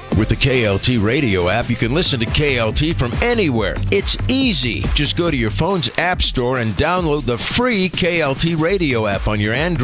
With the KLT radio app, you can listen to KLT from anywhere. It's easy. Just go to your phone's app store and download the free KLT radio app on your Android